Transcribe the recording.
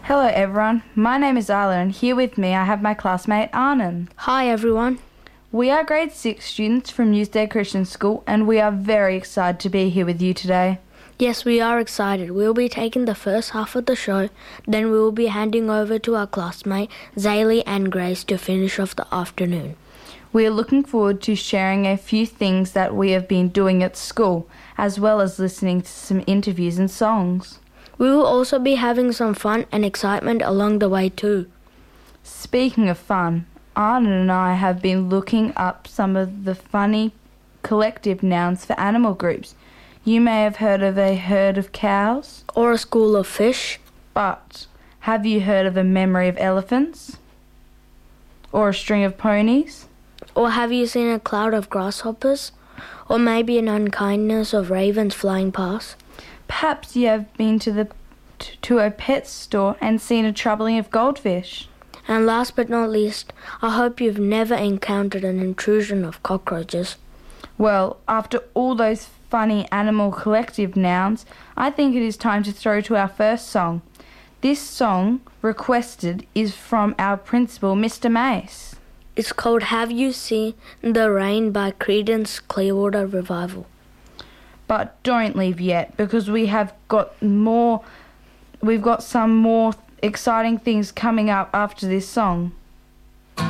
Hello everyone, my name is Isla and here with me I have my classmate Arnon. Hi everyone. We are grade 6 students from Newstead Christian School and we are very excited to be here with you today. Yes, we are excited. We'll be taking the first half of the show, then we will be handing over to our classmate Zaylee and Grace to finish off the afternoon. We are looking forward to sharing a few things that we have been doing at school, as well as listening to some interviews and songs. We will also be having some fun and excitement along the way too. Speaking of fun, Arnon and I have been looking up some of the funny collective nouns for animal groups. You may have heard of a herd of cows. Or a school of fish. But have you heard of a memory of elephants? Or a string of ponies? Or have you seen a cloud of grasshoppers? Or maybe an unkindness of ravens flying past? Perhaps you have been to a pet store and seen a troubling of goldfish. And last but not least, I hope you've never encountered an intrusion of cockroaches. Well, after all those funny animal collective nouns, I think it is time to throw to our first song. This song, requested, is from our principal, Mr. Mace. It's called Have You Seen the Rain by Creedence Clearwater Revival. But don't leave yet, because we've got some more exciting things coming up after this song.